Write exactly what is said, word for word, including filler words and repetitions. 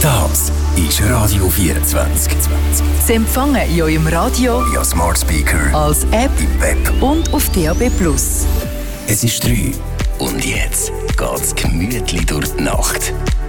Das ist Radio vierundzwanzig. Sie empfangen in eurem Radio, via Smart Speaker, als App im Web und auf D A B plus. Es ist drei und jetzt geht's gemütlich durch die Nacht.